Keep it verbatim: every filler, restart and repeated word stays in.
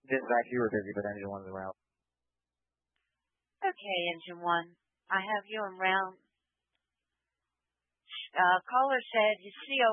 Dispatch, you were busy, but engine one's around. Okay, engine one. I have you in round. Uh, caller said his C O